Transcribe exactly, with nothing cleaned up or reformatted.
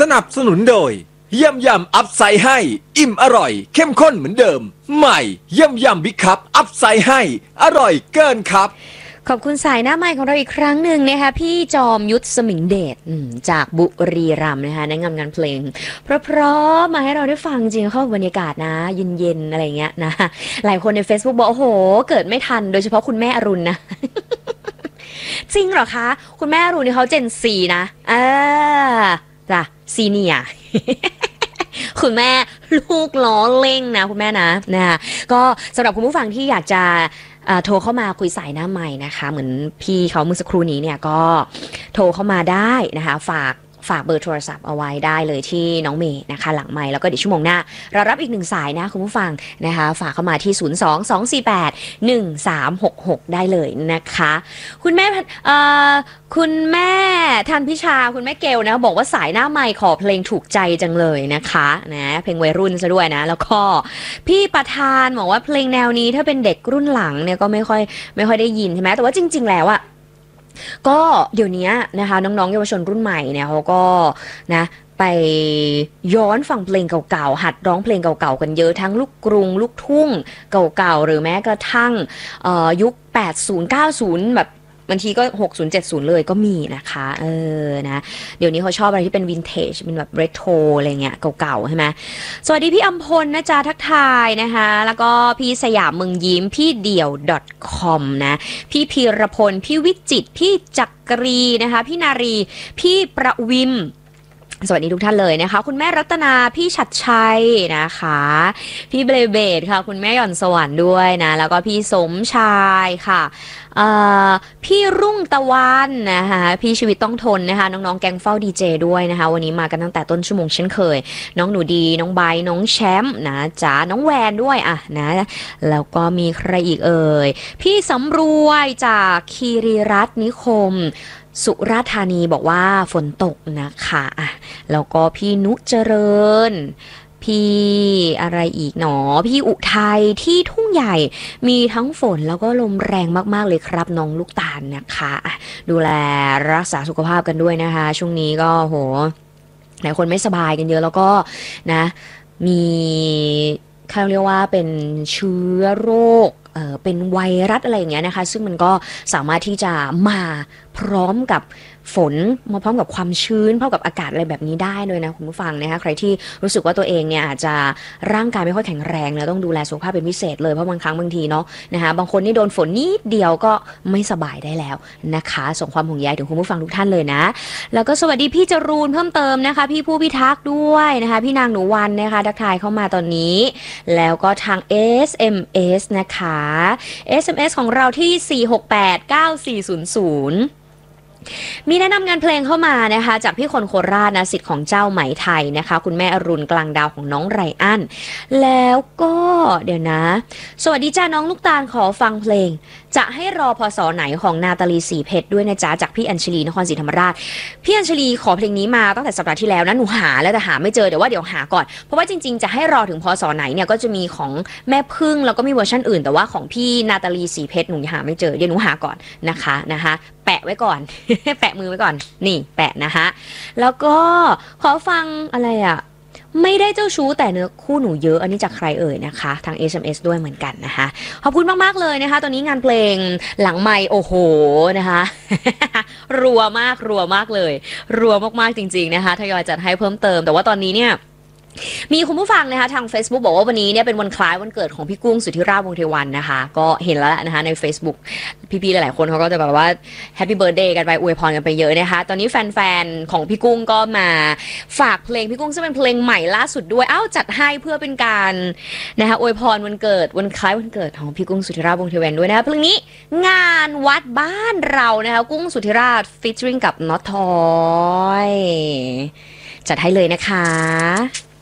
นับสนุนโดยยำยำอัพไซด์ให้อิ่มอร่อยเข้มข้นเหมือนเดิมใหม่ยำยำบิ๊กคัพอัพไซด์ให้อร่อยเกินครับขอบคุณสายหน้าใหม่ของเราอีกครั้งหนึ่งนะคะพี่จอมยุทธสมิงเดชจากบุรีรัมย์นะคะแนะนำงานเพลงเพราะๆมาให้เราได้ฟังจริงเข้าบรรยากาศนะเย็นๆอะไรเงี้ยนะหลายคนใน Facebook บอกโอ้โหเกิดไม่ทันโดยเฉพาะคุณแม่อรุณนะ จริงเหรอคะคุณแม่อรุณนี่เขาเจนซีนะอ่าจ้ะซีเนีย คุณแม่ลูกล้อเล่งนะคุณแม่นะนะคะก็สำหรับคุณผู้ฟังที่อยากจะโทรเข้ามาคุยสายหน้าใหม่นะคะเหมือนพี่เขาเมื่อสักครู่นี้เนี่ยก็โทรเข้ามาได้นะคะฝากฝากเบอร์โทรศัพท์เอาไว้ได้เลยที่น้องเมย์นะคะหลังไมค์แล้วก็เดี๋ยวชั่วโมงหน้าเรารับอีกหนึ่งสายนะคุณผู้ฟังนะคะฝากเข้ามาที่ ศูนย์ สอง สอง สี่ แปด หนึ่ง สาม หก หก ได้เลยนะคะคุณแม่เอ่อคุณแม่ทันพิชาคุณแม่เกลนะบอกว่าสายหน้าไมค์ขอเพลงถูกใจจังเลยนะคะนะเพลงวัยรุ่นซะด้วยนะแล้วก็พี่ประธานบอกว่าเพลงแนวนี้ถ้าเป็นเด็กรุ่นหลังเนี่ยก็ไม่ค่อยไม่ค่อยได้ยินใช่ไหมแต่ว่าจริงๆแล้วอะก็เดี๋ยวนี้นะคะน้องๆเยาวชนรุ่นใหม่เนี่ยเขาก็นะไปย้อนฟังเพลงเก่าๆหัดร้องเพลงเก่าๆกันเยอะทั้งลูกกรุงลูกทุ่งเก่าๆหรือแม้กระทั่งยุคแปดสิบ เก้าสิบแบบบางทีก็หกสิบ เจ็ดสิบเลยก็มีนะคะเออนะเดี๋ยวนี้เขาชอบอะไรที่เป็นวินเทจเป็นแบบเรโทรอะไรเงี้ยเก่าๆใช่ไหมสวัสดีพี่อัมพลนะจ๊ะทักทายนะคะแล้วก็พี่สยามเมืองยิ้มพี่เดี่ยว .com นะพี่พีรพลพี่วิจิตรพี่จักรีนะคะพี่นารีพี่ประวิมสวัสดีทุกท่านเลยนะคะคุณแม่รัตนาพี่ชัดชัยนะคะพี่เบลเบดค่ะคุณแม่หย่อนสวรรค์ด้วยนะแล้วก็พี่สมชายค่ะพี่รุ่งตะวันนะคะพี่ชีวิตต้องทนนะคะน้องๆแกงเฝ้าดีเจด้วยนะคะวันนี้มากันตั้งแต่ต้นชั่วโมงเช่นเคยน้องหนูดีน้องไบน้องแชมป์นะจ๋าน้องแวนด้วยอ่ะนะแล้วก็มีใครอีกเอ่ยพี่สำรวยจากคีรีรัตน์นิคมสุราษฎร์ธานีบอกว่าฝนตกนะคะอ่ะแล้วก็พี่นุเจริญพี่อะไรอีกหนอพี่อุทัยที่ทุ่งใหญ่มีทั้งฝนแล้วก็ลมแรงมากๆเลยครับน้องลูกตาลนะคะดูแลรักษาสุขภาพกันด้วยนะคะช่วงนี้ก็โหหลายคนไม่สบายกันเยอะแล้วก็นะมีเขาเรียกว่าเป็นเชื้อโรคเอ่อเป็นไวรัสอะไรอย่างเงี้ยนะคะซึ่งมันก็สามารถที่จะมาพร้อมกับฝนมาพร้อมกับความชื้นพร้อมกับอากาศอะไรแบบนี้ได้เลยนะคุณผู้ฟังนะคะใครที่รู้สึกว่าตัวเองเนี่ยอาจจะร่างกายไม่ค่อยแข็งแรงเนี่ยต้องดูแลสุขภาพเป็นพิเศษเลยเพราะบางครั้งบางทีเนาะนะคะบางคนนี่โดนฝนนิดเดียวก็ไม่สบายได้แล้วนะคะส่งความห่วงใยถึงคุณผู้ฟังทุกท่านเลยนะแล้วก็สวัสดีพี่จรูนเพิ่มเติมนะคะพี่ผู้พิทักษ์ด้วยนะคะพี่นางหนูวันนะคะทักทายเข้ามาตอนนี้แล้วก็ทาง เอส เอ็ม เอส นะคะ เอส เอ็ม เอส ของเราที่สี่ หก แปด เก้า สี่ ศูนย์ ศูนย์มีแนะนำงานเพลงเข้ามานะคะจากพี่คนโคราชนะสิทธิ์ของเจ้าไหมไทยนะคะคุณแม่อรุณกลางดาวของน้องไรอันแล้วก็เดี๋ยวนะสวัสดีจ้าน้องลูกตาลขอฟังเพลงจะให้รอพศไหนของนาตาลีสีเพชรด้วยนะจ๊ะจากพี่อัญชลีนครศรีธรรมราชพี่อัญชลีขอเพลงนี้มาตั้งแต่สัปดาห์ที่แล้วนะหนูหาแล้วแต่หาไม่เจอเดี๋ยวว่าเดี๋ยวหาก่อนเพราะว่าจริงๆจะให้รอถึงพศไหนเนี่ยก็จะมีของแม่พึ่งแล้วก็มีเวอร์ชันอื่นแต่ว่าของพี่นาตาลีสีเพชรหนูหาไม่เจอเดี๋ยวหนูหาก่อนนะคะนะคะแปะไว้ก่อน แปะมือไว้ก่อนนี่แปะนะคะแล้วก็ขอฟังอะไรอ่ะไม่ได้เจ้าชู้แต่เนื้อคู่หนูเยอะอันนี้จากใครเอ่ยนะคะทาง เอส เอ็ม เอส ด้วยเหมือนกันนะคะขอบคุณมากๆเลยนะคะตอนนี้งานเพลงหลังไมค์โอ้โหนะคะ รัวมากรัวมากเลยรัวมากๆจริงๆนะคะทยอยจัดให้เพิ่มเติมแต่ว่าตอนนี้เนี่ยมีคุณผู้ฟังนะคะทาง Facebook บอกว่าวันนี้เนี่ยเป็นวันคล้ายวันเกิดของพี่กุ้งสุทธิราชวงศ์เทวันนะคะก็เห็นแล้วนะคะใน Facebook พี่ๆหลายๆคนเขาก็จะแบบว่าแฮปปี้เบิร์ธเดย์กันไปอวยพรกันไปเยอะนะคะตอนนี้แฟนๆของพี่กุ้งก็มาฝากเพลงพี่กุ้งซึ่งเป็นเพลงใหม่ล่าสุดด้วยอ้าวจัดให้เพื่อเป็นการนะคะอวยพรวันเกิดวันคล้ายวันเกิดของพี่กุ้งสุทธิราชวงศ์เทวันด้วยนะคะเพลงนี้งานวัดบ้านเรานะคะกุ้งสุทธิราชฟีเจอริ่งกับน็อตทอยจัดให้เลยนะคะ